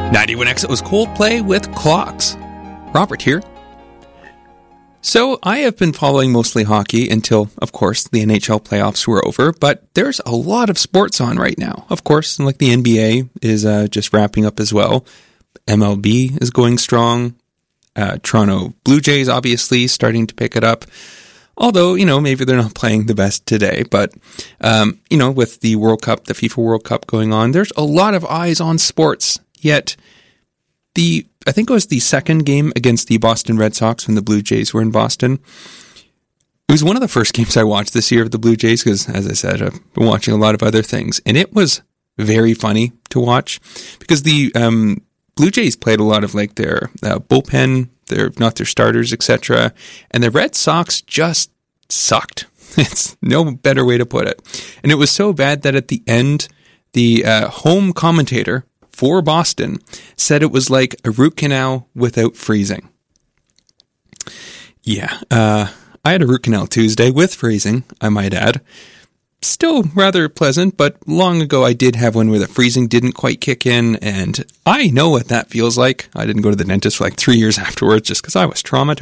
91X, it was Coldplay with Clocks. Robert here. So, I have been following mostly hockey until, of course, the NHL playoffs were over, but there's a lot of sports on right now. Of course, like the NBA is just wrapping up as well. MLB is going strong. Toronto Blue Jays, obviously, starting to pick it up. Although, maybe they're not playing the best today, but, with the World Cup, the FIFA World Cup going on, there's a lot of eyes on sports. Yet, I think it was the second game against the Boston Red Sox when the Blue Jays were in Boston. It was one of the first games I watched this year of the Blue Jays because, as I said, I've been watching a lot of other things. And it was very funny to watch because the Blue Jays played a lot of like their bullpen, not their starters, etc. And the Red Sox just sucked. It's no better way to put it. And it was so bad that at the end, the home commentator for Boston said it was like a root canal without freezing. Yeah, I had a root canal Tuesday with freezing, I might add. Still rather pleasant, but long ago I did have one where the freezing didn't quite kick in, and I know what that feels like. I didn't go to the dentist for like 3 years afterwards just because I was traumatized.